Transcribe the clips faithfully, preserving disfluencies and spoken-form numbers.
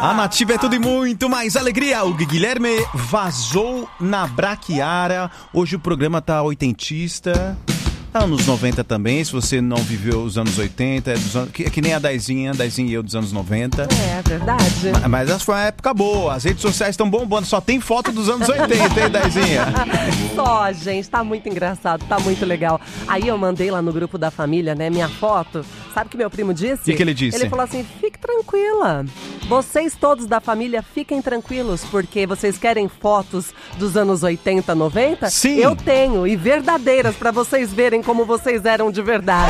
A Nativa é tudo e muito mais alegria. O Guilherme vazou na braquiara. Hoje o programa tá oitentista. Tá anos noventa também, se você não viveu os anos oitenta, é, dos anos, que, é que nem a Daizinha, a Daizinha e eu dos anos noventa. É, verdade. Mas, mas essa foi uma época boa, as redes sociais estão bombando, só tem foto dos anos oitenta, hein, Daizinha? Só, gente, tá muito engraçado, tá muito legal. Aí eu mandei lá no grupo da família, né, minha foto. Sabe o que meu primo disse? O que, que ele disse? Ele falou assim, fique tranquila. Vocês todos da família fiquem tranquilos, porque vocês querem fotos dos anos oitenta, noventa? Sim. Eu tenho, e verdadeiras, pra vocês verem como vocês eram de verdade.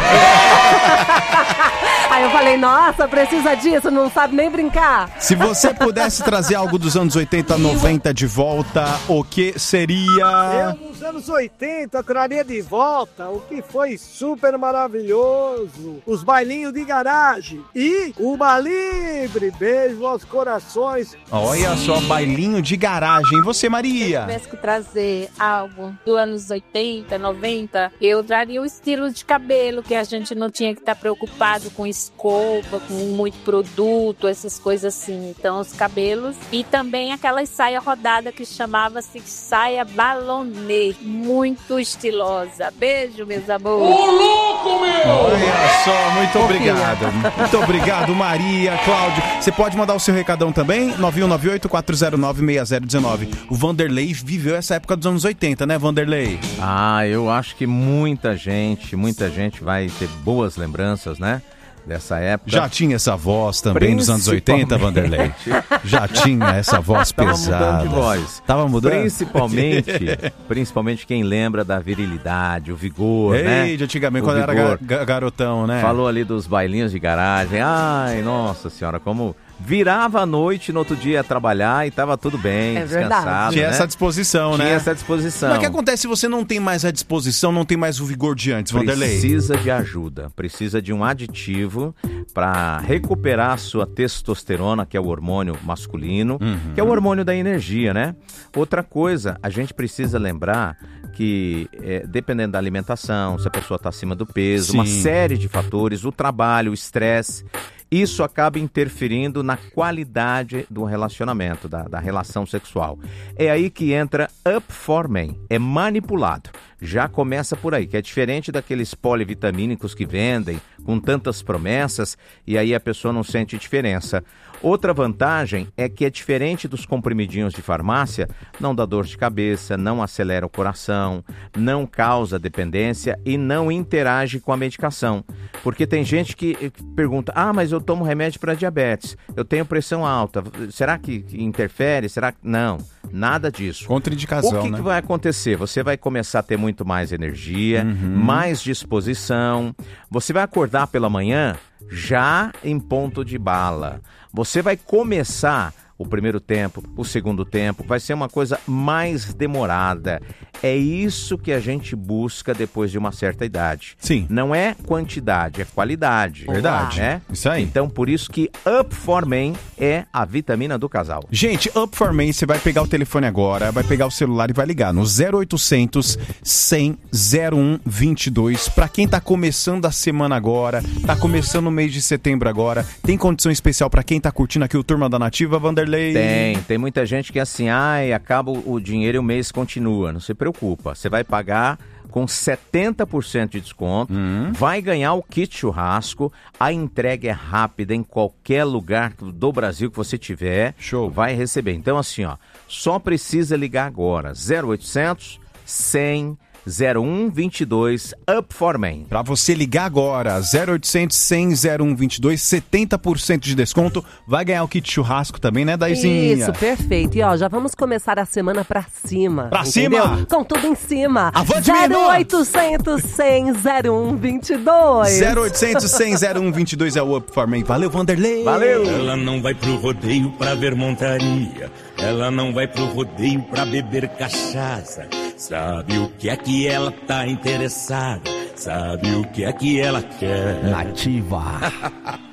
Aí eu falei, nossa, precisa disso, não sabe nem brincar. Se você pudesse trazer algo dos anos oitenta, noventa de volta, o que seria? Eu, nos anos oitenta, traria de volta o que foi super maravilhoso. Os bailinhos de garagem e uma livre beijo aos corações. Olha só, bailinho de garagem. Você, Maria? Se eu tivesse que trazer algo dos anos oitenta, noventa, eu traria o estilo de cabelo, que a gente não tinha que estar preocupado com escova, com muito produto, essas coisas assim. Então, os cabelos. E também aquela saia rodada que chamava-se saia balonê. Muito estilosa. Beijo, meus amores. Ô, louco, meu! Olha só, muito obrigado. Muito obrigado, Maria, Cláudio. Você pode mandar o seu recadão também? nove um nove oito, quatro zero nove, seis zero um nove. O Vanderlei viveu essa época dos anos oitenta, né, Vanderlei? Ah, eu acho que muita gente, muita gente vai ter boas lembranças, né? Dessa época. Já tinha essa voz também nos anos oitenta, Vanderlei? Já tinha essa voz pesada. Tava mudando de voz. Tava mudando? Principalmente, principalmente quem lembra da virilidade, o vigor, Ei, né? De antigamente, o quando vigor. era ga- garotão, né? Falou ali dos bailinhos de garagem. Ai, nossa senhora, como... Virava a noite, no outro dia ia trabalhar e tava tudo bem, É descansado, verdade. Tinha né? essa disposição, Tinha né? essa disposição. Mas o que acontece se você não tem mais a disposição, não tem mais o vigor de antes, Vanderlei? Precisa de ajuda, precisa de um aditivo para recuperar a sua testosterona, que é o hormônio masculino, Uhum. que é o hormônio da energia, né? Outra coisa, a gente precisa lembrar que, é, dependendo da alimentação, se a pessoa está acima do peso, Sim. uma série de fatores, o trabalho, o estresse, isso acaba interferindo na qualidade do relacionamento, da, da relação sexual. É aí que entra Up for Men, é manipulado. Já começa por aí, que é diferente daqueles polivitamínicos que vendem com tantas promessas e aí a pessoa não sente diferença. Outra vantagem é que é diferente dos comprimidinhos de farmácia, não dá dor de cabeça, não acelera o coração, não causa dependência e não interage com a medicação. Porque tem gente que pergunta, ah, mas eu tomo remédio para diabetes, eu tenho pressão alta, será que interfere? Será que... Não, nada disso. Contraindicação, O que, né? que vai acontecer? Você vai começar a ter muito mais energia, Uhum. mais disposição, você vai acordar pela manhã já em ponto de bala. Você vai começar o primeiro tempo, o segundo tempo, vai ser uma coisa mais demorada. É isso que a gente busca depois de uma certa idade. Sim. Não é quantidade, é qualidade. Verdade. Né? Isso aí. Então, por isso que Up for Men é a vitamina do casal. Gente, Up for Men, você vai pegar o telefone agora, vai pegar o celular e vai ligar no zero oitocentos, cem, zero um vinte e dois. Pra quem tá começando a semana agora, tá começando o mês de setembro agora, tem condição especial pra quem tá curtindo aqui o Turma da Nativa, Vanderlei? Tem, tem muita gente que é assim, ai, acaba o dinheiro e o mês continua. Não se preocupa, você vai pagar com setenta por cento de desconto, Hum. vai ganhar o kit churrasco, a entrega é rápida em qualquer lugar do Brasil que você tiver, Show. vai receber. Então assim, ó, só precisa ligar agora, zero oitocentos, cem, zero um vinte e dois, Up for Men. Pra você ligar agora, zero oitocentos, cem, zero um vinte e dois, setenta por cento de desconto, vai ganhar o kit churrasco também, né, Daizinha? Isso, perfeito. E ó, já vamos começar a semana pra cima. Pra entendeu? cima? Com tudo em cima. Avante, zero menino! oitocentos, cem, zero um vinte e dois. zero oitocentos, cem, zero um vinte e dois é o Up for Men. Valeu, Vanderlei! Valeu! Ela não vai pro rodeio pra ver montaria. Ela não vai pro rodeio pra beber cachaça. Sabe o que é que ela tá interessada? Sabe o que é que ela quer? Nativa.